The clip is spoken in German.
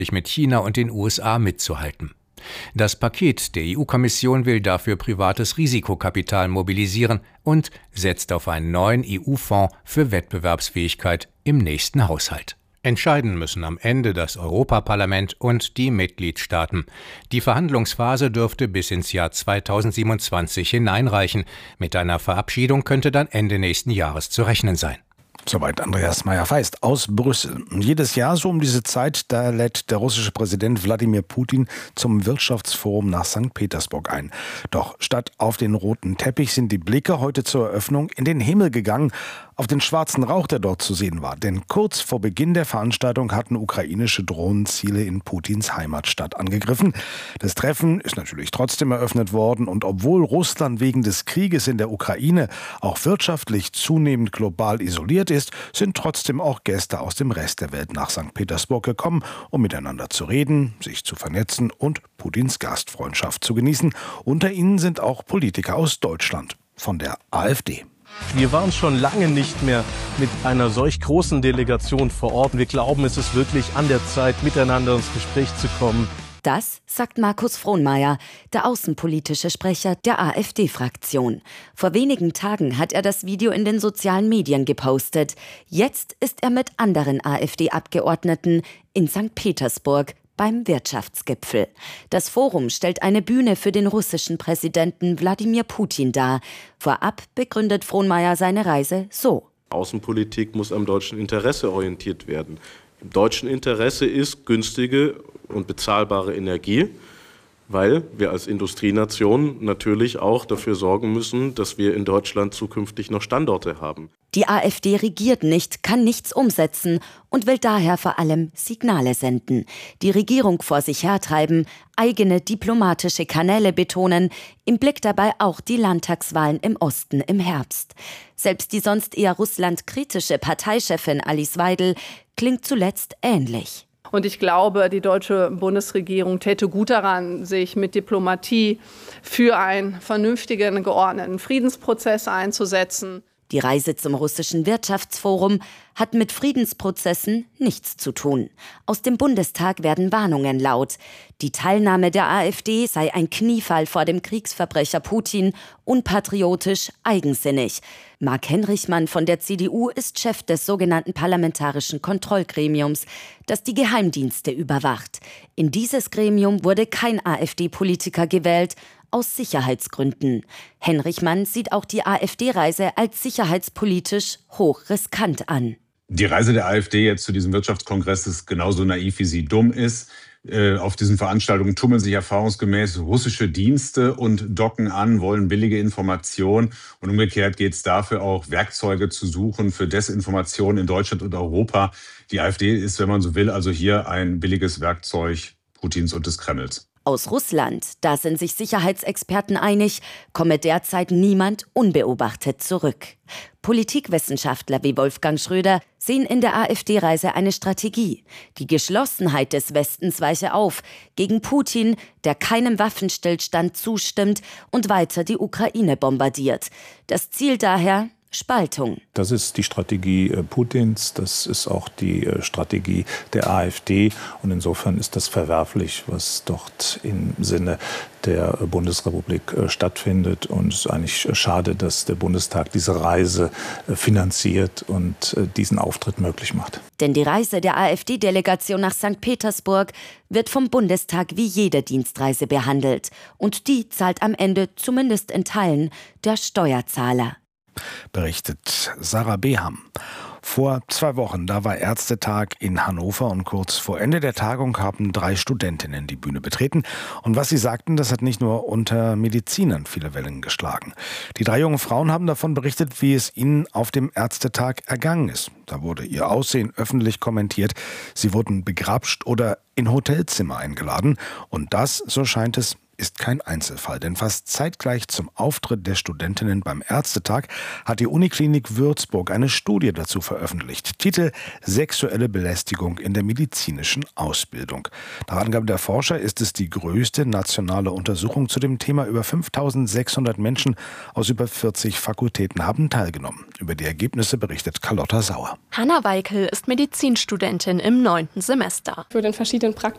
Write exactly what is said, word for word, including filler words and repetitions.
mit China und den U S A mitzuhalten. Das Paket der E U-Kommission will dafür privates Risikokapital mobilisieren und setzt auf einen neuen E U-Fonds für Wettbewerbsfähigkeit im nächsten Haushalt. Entscheiden müssen am Ende das Europaparlament und die Mitgliedstaaten. Die Verhandlungsphase dürfte bis ins Jahr zweitausendsiebenundzwanzig hineinreichen. Mit einer Verabschiedung könnte dann Ende nächsten Jahres zu rechnen sein. Soweit Andreas Meyer-Feist aus Brüssel. Und jedes Jahr so um diese Zeit, da lädt der russische Präsident Wladimir Putin zum Wirtschaftsforum nach Sankt Petersburg ein. Doch statt auf den roten Teppich sind die Blicke heute zur Eröffnung in den Himmel gegangen, auf den schwarzen Rauch, der dort zu sehen war. Denn kurz vor Beginn der Veranstaltung hatten ukrainische Drohnenziele in Putins Heimatstadt angegriffen. Das Treffen ist natürlich trotzdem eröffnet worden. Und obwohl Russland wegen des Krieges in der Ukraine auch wirtschaftlich zunehmend global isoliert ist, sind trotzdem auch Gäste aus dem Rest der Welt nach Sankt Petersburg gekommen, um miteinander zu reden, sich zu vernetzen und Putins Gastfreundschaft zu genießen. Unter ihnen sind auch Politiker aus Deutschland, von der AfD. Wir waren schon lange nicht mehr mit einer solch großen Delegation vor Ort. Wir glauben, es ist wirklich an der Zeit, miteinander ins Gespräch zu kommen. Das sagt Markus Frohnmayer, der außenpolitische Sprecher der AfD-Fraktion. Vor wenigen Tagen hat er das Video in den sozialen Medien gepostet. Jetzt ist er mit anderen AfD-Abgeordneten in Sankt Petersburg beim Wirtschaftsgipfel. Das Forum stellt eine Bühne für den russischen Präsidenten Wladimir Putin dar. Vorab begründet Frohnmayer seine Reise so. Außenpolitik muss am deutschen Interesse orientiert werden. Im deutschen Interesse ist günstige und bezahlbare Energie, weil wir als Industrienation natürlich auch dafür sorgen müssen, dass wir in Deutschland zukünftig noch Standorte haben. Die AfD regiert nicht, kann nichts umsetzen und will daher vor allem Signale senden. Die Regierung vor sich hertreiben, eigene diplomatische Kanäle betonen, im Blick dabei auch die Landtagswahlen im Osten im Herbst. Selbst die sonst eher russlandkritische Parteichefin Alice Weidel klingt zuletzt ähnlich. Und ich glaube, die deutsche Bundesregierung täte gut daran, sich mit Diplomatie für einen vernünftigen, geordneten Friedensprozess einzusetzen. Die Reise zum russischen Wirtschaftsforum hat mit Friedensprozessen nichts zu tun. Aus dem Bundestag werden Warnungen laut. Die Teilnahme der AfD sei ein Kniefall vor dem Kriegsverbrecher Putin, unpatriotisch, eigensinnig. Marc Henrichmann von der C D U ist Chef des sogenannten Parlamentarischen Kontrollgremiums, das die Geheimdienste überwacht. In dieses Gremium wurde kein AfD-Politiker gewählt, aus Sicherheitsgründen. Henrichmann sieht auch die AfD-Reise als sicherheitspolitisch hochriskant an. Die Reise der AfD jetzt zu diesem Wirtschaftskongress ist genauso naiv, wie sie dumm ist. Äh, auf diesen Veranstaltungen tummeln sich erfahrungsgemäß russische Dienste und docken an, wollen billige Informationen. Und umgekehrt geht es dafür auch, Werkzeuge zu suchen für Desinformation in Deutschland und Europa. Die AfD ist, wenn man so will, also hier ein billiges Werkzeug Putins und des Kremls. Aus Russland, da sind sich Sicherheitsexperten einig, komme derzeit niemand unbeobachtet zurück. Politikwissenschaftler wie Wolfgang Schröder sehen in der AfD-Reise eine Strategie. Die Geschlossenheit des Westens weiche auf gegen Putin, der keinem Waffenstillstand zustimmt und weiter die Ukraine bombardiert. Das Ziel daher: Spaltung. Das ist die Strategie Putins, das ist auch die Strategie der AfD. Und insofern ist das verwerflich, was dort im Sinne der Bundesrepublik stattfindet. Und es ist eigentlich schade, dass der Bundestag diese Reise finanziert und diesen Auftritt möglich macht. Denn die Reise der AfD-Delegation nach Sankt Petersburg wird vom Bundestag wie jede Dienstreise behandelt. Und die zahlt am Ende, zumindest in Teilen, der Steuerzahler. Berichtet Sarah Beham. Vor zwei Wochen, da war Ärztetag in Hannover und kurz vor Ende der Tagung haben drei Studentinnen die Bühne betreten. Und was sie sagten, das hat nicht nur unter Medizinern viele Wellen geschlagen. Die drei jungen Frauen haben davon berichtet, wie es ihnen auf dem Ärztetag ergangen ist. Da wurde ihr Aussehen öffentlich kommentiert. Sie wurden begrapscht oder in Hotelzimmer eingeladen. Und das, so scheint es, ist kein Einzelfall, denn fast zeitgleich zum Auftritt der Studentinnen beim Ärztetag hat die Uniklinik Würzburg eine Studie dazu veröffentlicht. Titel: Sexuelle Belästigung in der medizinischen Ausbildung. Nach Angaben der Forscher ist es die größte nationale Untersuchung zu dem Thema. Über fünftausendsechshundert Menschen aus über vierzig Fakultäten haben teilgenommen. Über die Ergebnisse berichtet Carlotta Sauer. Hanna Weikel ist Medizinstudentin im neunten Semester. Ich wurde in verschiedenen Praktika